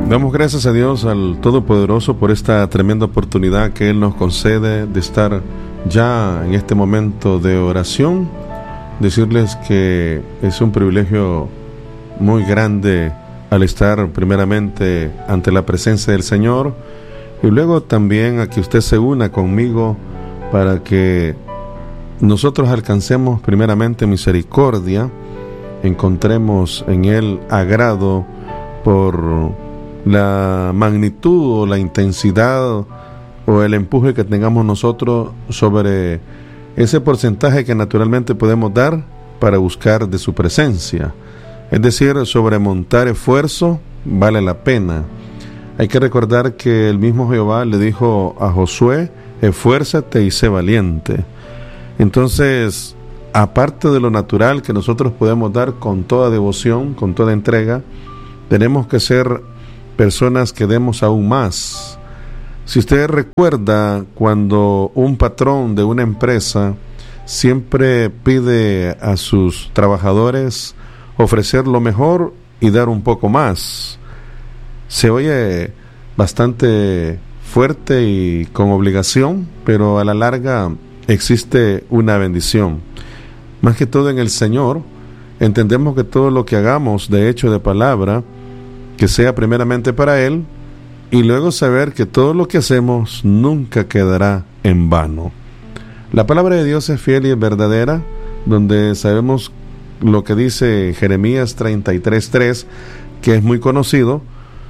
Damos gracias a Dios, al Todopoderoso, por esta tremenda oportunidad que Él nos concede de estar ya en este momento de oración. Decirles que es un privilegio muy grande al estar primeramente ante la presencia del Señor, y luego también a que usted se una conmigo para que nosotros alcancemos primeramente misericordia, encontremos en Él agrado por la magnitud o la intensidad o el empuje que tengamos nosotros sobre ese porcentaje que naturalmente podemos dar para buscar de su presencia. Es decir, sobremontar esfuerzo vale la pena. Hay que recordar que el mismo Jehová le dijo a Josué: esfuérzate y sé valiente. Entonces, aparte de lo natural que nosotros podemos dar con toda devoción, con toda entrega, tenemos que ser personas que demos aún más. Si usted recuerda, cuando un patrón de una empresa siempre pide a sus trabajadores ofrecer lo mejor y dar un poco más, se oye bastante fuerte y con obligación, pero a la larga existe una bendición. Más que todo en el Señor, entendemos que todo lo que hagamos de hecho, de palabra, que sea primeramente para Él, y luego saber que todo lo que hacemos nunca quedará en vano. La palabra de Dios es fiel y es verdadera, donde sabemos lo que dice Jeremías 33:3, que es muy conocido.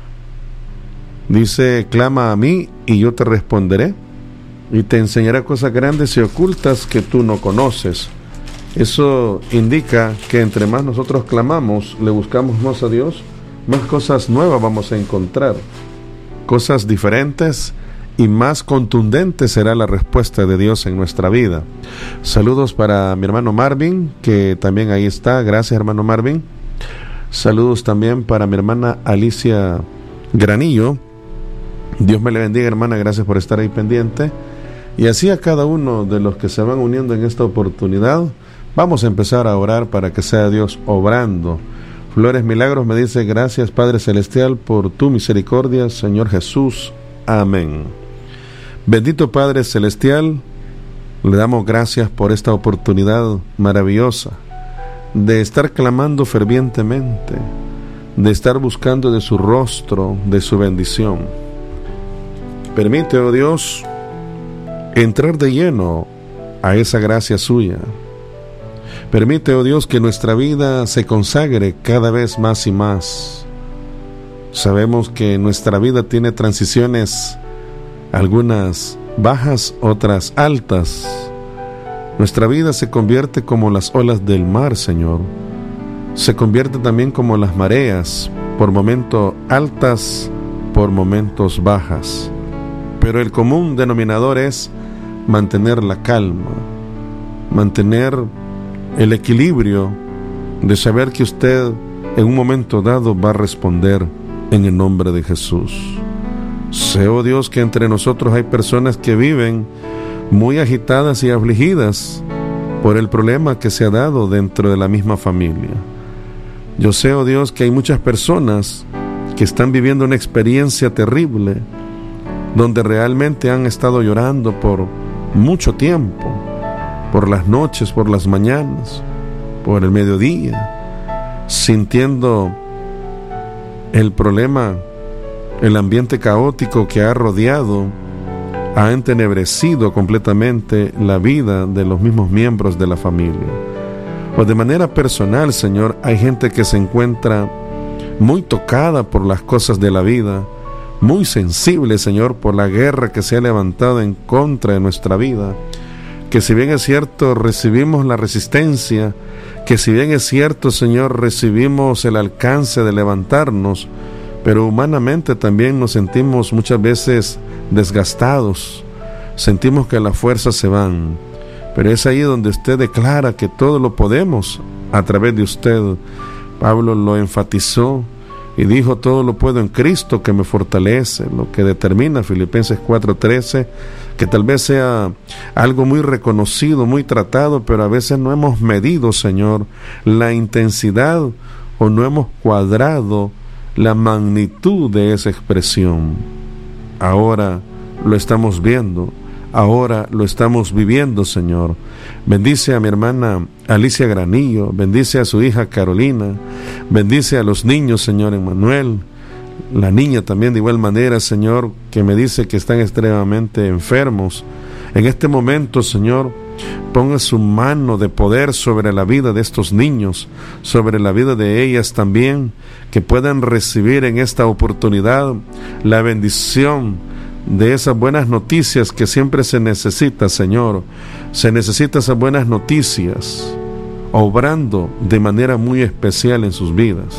Dice: clama a mí y yo te responderé, y te enseñaré cosas grandes y ocultas que tú no conoces. Eso indica que entre más nosotros clamamos, le buscamos más a Dios, más cosas nuevas vamos a encontrar, cosas diferentes, y más contundente será la respuesta de Dios en nuestra vida. Saludos para mi hermano Marvin, que también ahí está. Gracias, hermano Marvin. Saludos también para mi hermana Alicia Granillo. Dios me le bendiga, hermana, gracias por estar ahí pendiente. Y así a cada uno de los que se van uniendo en esta oportunidad, vamos a empezar a orar para que sea Dios obrando. Flores Milagros me dice: gracias, Padre Celestial, por tu misericordia, Señor Jesús. Amén. Bendito Padre Celestial, le damos gracias por esta oportunidad maravillosa de estar clamando fervientemente, de estar buscando de su rostro, de su bendición. Permite, oh Dios, entrar de lleno a esa gracia suya. Permite, oh Dios, que nuestra vida se consagre cada vez más y más. Sabemos que nuestra vida tiene transiciones, algunas bajas, otras altas. Nuestra vida se convierte como las olas del mar, Señor. Se convierte también como las mareas, por momentos altas, por momentos bajas. Pero el común denominador es mantener la calma, mantener el equilibrio de saber que usted en un momento dado va a responder en el nombre de Jesús. Sé, oh Dios, que entre nosotros hay personas que viven muy agitadas y afligidas por el problema que se ha dado dentro de la misma familia. Yo sé, oh Dios, que hay muchas personas que están viviendo una experiencia terrible, donde realmente han estado llorando por mucho tiempo, por las noches, por las mañanas, por el mediodía, sintiendo el problema, el ambiente caótico que ha rodeado, ha entenebrecido completamente la vida de los mismos miembros de la familia. O de manera personal, Señor, hay gente que se encuentra muy tocada por las cosas de la vida, muy sensible, Señor, por la guerra que se ha levantado en contra de nuestra vida, que si bien es cierto recibimos la resistencia, que si bien es cierto, Señor, recibimos el alcance de levantarnos, pero humanamente también nos sentimos muchas veces desgastados, sentimos que las fuerzas se van. Pero es ahí donde usted declara que todo lo podemos a través de usted. Pablo lo enfatizó y dijo: todo lo puedo en Cristo que me fortalece, lo que determina Filipenses 4:13, que tal vez sea algo muy reconocido, muy tratado, pero a veces no hemos medido, Señor, la intensidad, o no hemos cuadrado la magnitud de esa expresión. Ahora lo estamos viendo, ahora lo estamos viviendo, Señor. Bendice a mi hermana Alicia Granillo, bendice a su hija Carolina, bendice a los niños, Señor Emmanuel, la niña también de igual manera, Señor, que me dice que están extremadamente enfermos. En este momento, Señor, ponga su mano de poder sobre la vida de estos niños, sobre la vida de ellas también, que puedan recibir en esta oportunidad la bendición de esas buenas noticias que siempre se necesita, Señor. Se necesita esas buenas noticias, obrando de manera muy especial en sus vidas.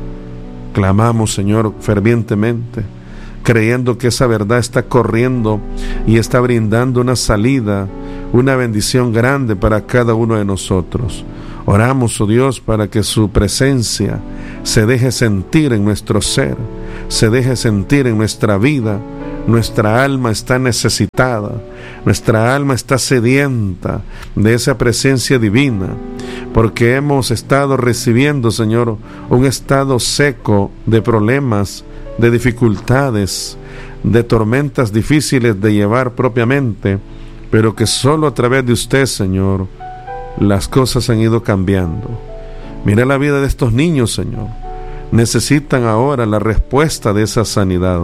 Clamamos, Señor, fervientemente, creyendo que esa verdad está corriendo y está brindando una salida, una bendición grande para cada uno de nosotros. Oramos, oh Dios, para que su presencia se deje sentir en nuestro ser, se deje sentir en nuestra vida. Nuestra alma está necesitada, nuestra alma está sedienta de esa presencia divina, porque hemos estado recibiendo, Señor, un estado seco de problemas, de dificultades, de tormentas difíciles de llevar propiamente, pero que solo a través de usted, Señor, las cosas han ido cambiando. Mira la vida de estos niños, Señor. Necesitan ahora la respuesta de esa sanidad.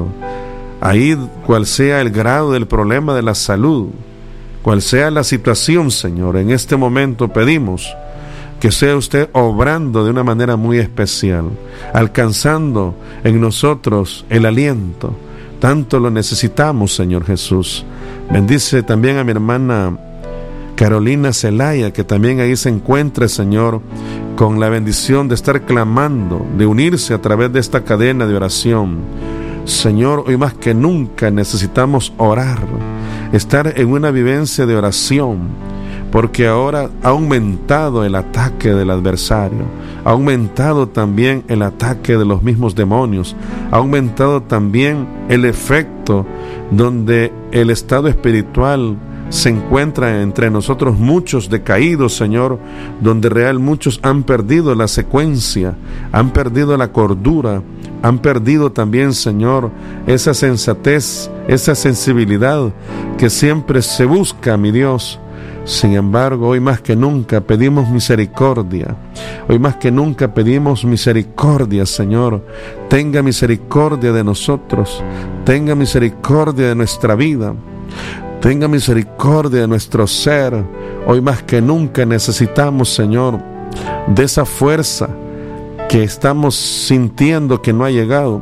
Ahí, cual sea el grado del problema de la salud, cual sea la situación, Señor, en este momento pedimos que sea usted obrando de una manera muy especial, alcanzando en nosotros el aliento. Tanto lo necesitamos, Señor Jesús. Bendice también a mi hermana Carolina Celaya, que también ahí se encuentra, Señor, con la bendición de estar clamando, de unirse a través de esta cadena de oración. Señor, hoy más que nunca necesitamos orar, estar en una vivencia de oración, porque ahora ha aumentado el ataque del adversario, ha aumentado también el ataque de los mismos demonios, ha aumentado también el efecto donde el estado espiritual se encuentra entre nosotros muchos decaídos, Señor, donde muchos han perdido la secuencia, han perdido la cordura, han perdido también, Señor, esa sensatez, esa sensibilidad que siempre se busca, mi Dios. Sin embargo, hoy más que nunca pedimos misericordia. Hoy más que nunca pedimos misericordia, Señor. Tenga misericordia de nosotros. Tenga misericordia de nuestra vida. Tenga misericordia de nuestro ser. Hoy más que nunca necesitamos, Señor, de esa fuerza que estamos sintiendo que no ha llegado,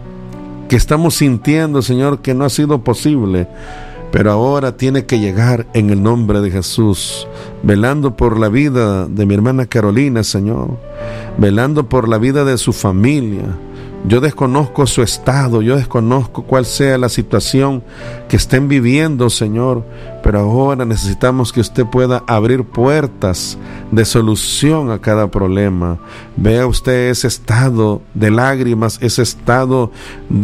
que estamos sintiendo, Señor, que no ha sido posible, pero ahora tiene que llegar en el nombre de Jesús, velando por la vida de mi hermana Carolina, Señor, velando por la vida de su familia. Yo desconozco su estado, yo desconozco cuál sea la situación que estén viviendo, Señor, pero ahora necesitamos que usted pueda abrir puertas de solución a cada problema. Vea usted ese estado de lágrimas, ese estado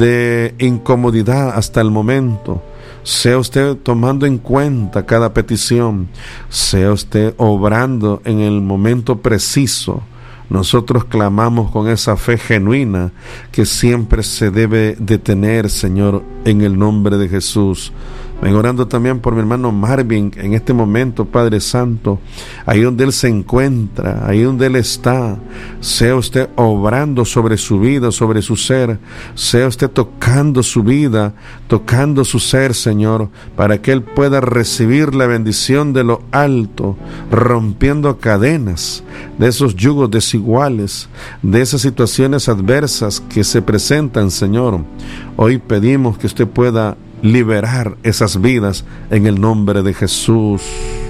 de incomodidad hasta el momento. Sea usted tomando en cuenta cada petición, sea usted obrando en el momento preciso. Nosotros clamamos con esa fe genuina que siempre se debe de tener, Señor, en el nombre de Jesús. Vengo orando también por mi hermano Marvin en este momento, Padre Santo, ahí donde él se encuentra, ahí donde él está. Sea usted obrando sobre su vida, sobre su ser, sea usted tocando su vida, tocando su ser, Señor, para que él pueda recibir la bendición de lo alto, rompiendo cadenas de esos yugos desiguales, de esas situaciones adversas que se presentan, Señor. Hoy pedimos que usted pueda liberar esas vidas en el nombre de Jesús.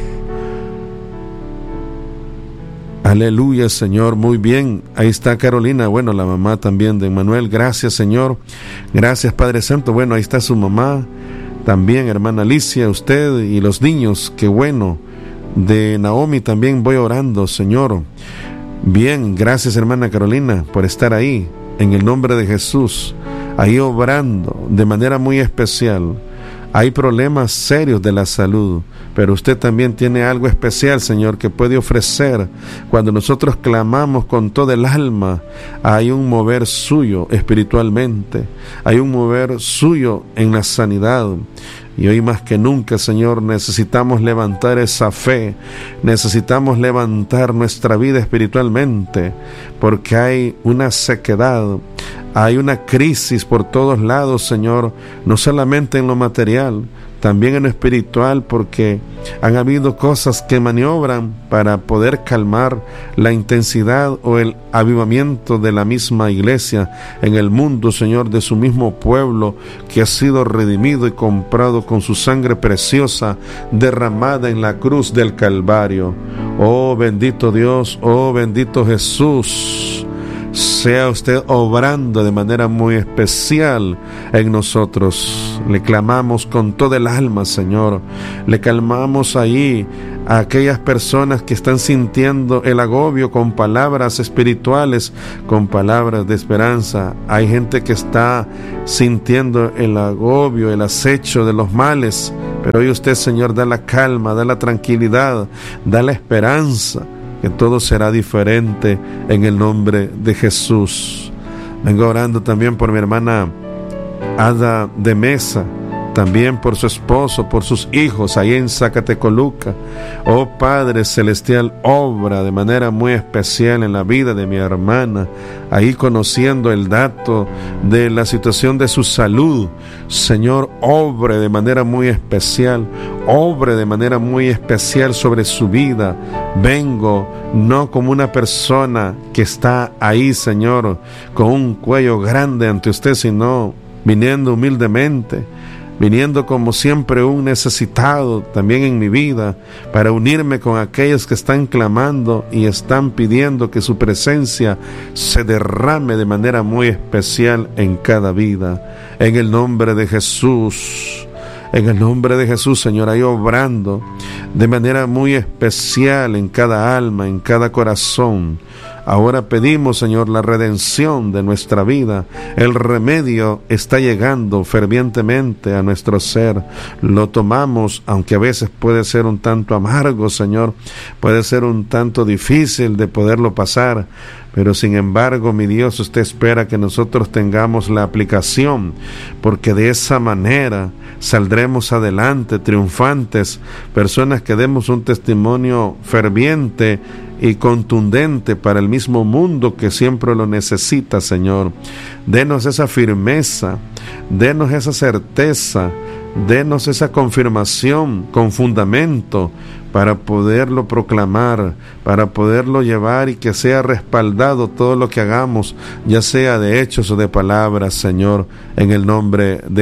Aleluya, Señor. Muy bien, ahí está Carolina, bueno, la mamá también de Manuel. Gracias, Señor. Gracias, Padre Santo. Bueno, ahí está su mamá también, hermana Alicia, usted y los niños. Qué bueno. De Naomi también voy orando, Señor. Bien, gracias, hermana Carolina, por estar ahí en el nombre de Jesús, ahí obrando de manera muy especial. Hay problemas serios de la salud, pero usted también tiene algo especial, Señor, que puede ofrecer. Cuando nosotros clamamos con todo el alma, hay un mover suyo espiritualmente, hay un mover suyo en la sanidad. Y hoy más que nunca, Señor, necesitamos levantar esa fe, necesitamos levantar nuestra vida espiritualmente, porque hay una sequedad, hay una crisis por todos lados, Señor, no solamente en lo material, también en lo espiritual, porque han habido cosas que maniobran para poder calmar la intensidad o el avivamiento de la misma iglesia en el mundo, Señor, de su mismo pueblo que ha sido redimido y comprado con su sangre preciosa derramada en la cruz del Calvario. Oh bendito Dios, oh bendito Jesús, sea usted obrando de manera muy especial en nosotros. Le clamamos con todo el alma, Señor. Le clamamos ahí a aquellas personas que están sintiendo el agobio con palabras espirituales, con palabras de esperanza. Hay gente que está sintiendo el agobio, el acecho de los males, pero hoy usted, Señor, da la calma, da la tranquilidad, da la esperanza, que todo será diferente en el nombre de Jesús. Vengo orando también por mi hermana Ada de Mesa, también por su esposo, por sus hijos ahí en Zacatecoluca. Oh Padre Celestial, obra de manera muy especial en la vida de mi hermana, ahí conociendo el dato de la situación de su salud. Señor, obre de manera muy especial, obre de manera muy especial sobre su vida. Vengo no como una persona que está ahí, Señor, con un cuello grande ante usted, sino viniendo humildemente, viniendo como siempre un necesitado también en mi vida, para unirme con aquellos que están clamando y están pidiendo que su presencia se derrame de manera muy especial en cada vida. En el nombre de Jesús, en el nombre de Jesús, Señor, ahí obrando de manera muy especial en cada alma, en cada corazón. Ahora pedimos, Señor, la redención de nuestra vida. El remedio está llegando fervientemente a nuestro ser. Lo tomamos, aunque a veces puede ser un tanto amargo, Señor. Puede ser un tanto difícil de poderlo pasar. Pero sin embargo, mi Dios, usted espera que nosotros tengamos la aplicación, porque de esa manera saldremos adelante, triunfantes, personas que demos un testimonio ferviente y contundente para el mismo mundo que siempre lo necesita, Señor. Denos esa firmeza, denos esa certeza, denos esa confirmación con fundamento para poderlo proclamar, para poderlo llevar y que sea respaldado todo lo que hagamos, ya sea de hechos o de palabras, Señor, en el nombre de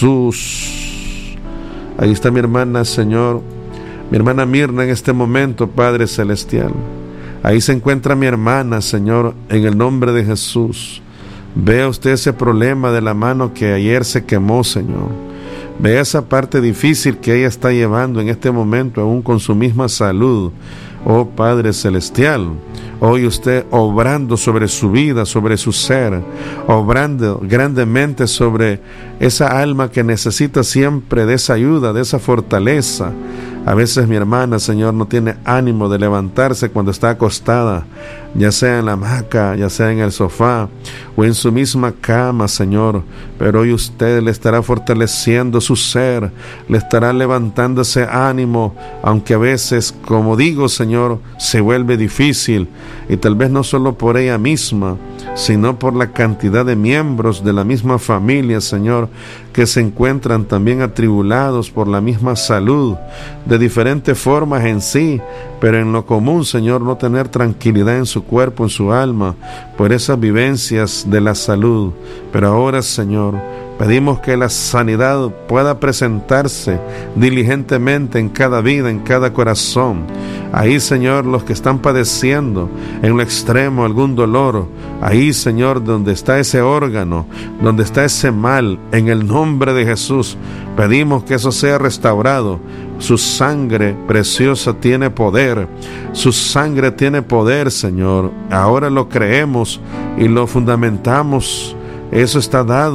Jesús. Ahí está mi hermana, Señor, mi hermana Mirna en este momento, Padre Celestial. Ahí se encuentra mi hermana, Señor, en el nombre de Jesús. Vea usted ese problema de la mano que ayer se quemó, Señor. Vea esa parte difícil que ella está llevando en este momento, aún con su misma salud. Oh Padre Celestial, hoy usted obrando sobre su vida, sobre su ser, obrando grandemente sobre esa alma que necesita siempre de esa ayuda, de esa fortaleza. A veces mi hermana, Señor, no tiene ánimo de levantarse cuando está acostada, ya sea en la hamaca, ya sea en el sofá o en su misma cama, Señor. Pero hoy usted le estará fortaleciendo su ser, le estará levantando ese ánimo, aunque a veces, como digo, Señor, se vuelve difícil, y tal vez no solo por ella misma, sino por la cantidad de miembros de la misma familia, Señor, que se encuentran también atribulados por la misma salud, de diferentes formas en sí, pero en lo común, Señor, no tener tranquilidad en su cuerpo, en su alma, por esas vivencias de la salud. Pero ahora, Señor, pedimos que la sanidad pueda presentarse diligentemente en cada vida, en cada corazón. Ahí, Señor, los que están padeciendo en lo extremo algún dolor, ahí, Señor, donde está ese órgano, donde está ese mal, en el nombre de Jesús, pedimos que eso sea restaurado. Su sangre preciosa tiene poder, su sangre tiene poder, Señor. Ahora lo creemos y lo fundamentamos. Eso está dado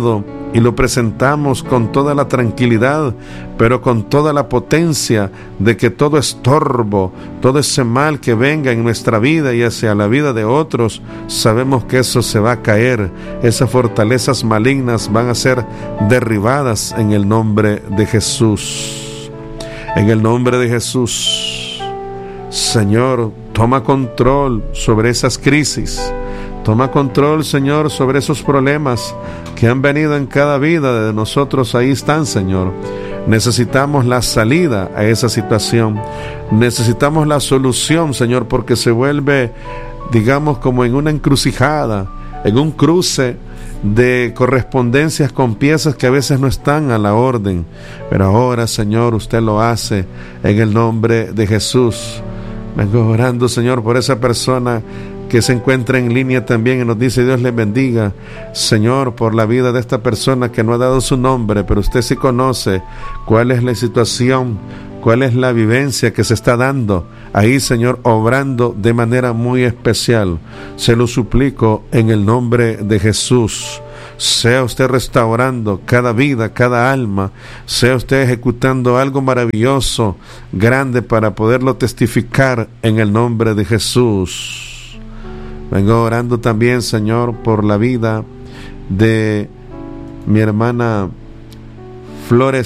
y lo presentamos con toda la tranquilidad, pero con toda la potencia de que todo estorbo, todo ese mal que venga en nuestra vida y hacia la vida de otros, sabemos que eso se va a caer, esas fortalezas malignas van a ser derribadas en el nombre de Jesús. En el nombre de Jesús, Señor, toma control sobre esas crisis. Toma control, Señor, sobre esos problemas que han venido en cada vida de nosotros. Ahí están, Señor. Necesitamos la salida a esa situación. Necesitamos la solución, Señor, porque se vuelve, digamos, como en una encrucijada, en un cruce de correspondencias con piezas que a veces no están a la orden. Pero ahora, Señor, usted lo hace en el nombre de Jesús. Vengo orando, Señor, por esa persona que se encuentra en línea también y nos dice: Dios les bendiga, Señor, por la vida de esta persona que no ha dado su nombre, pero usted sí conoce cuál es la situación, cuál es la vivencia que se está dando ahí, Señor, obrando de manera muy especial. Se lo suplico en el nombre de Jesús. Sea usted restaurando cada vida, cada alma, sea usted ejecutando algo maravilloso, grande, para poderlo testificar en el nombre de Jesús. Vengo orando también, Señor, por la vida de mi hermana Flores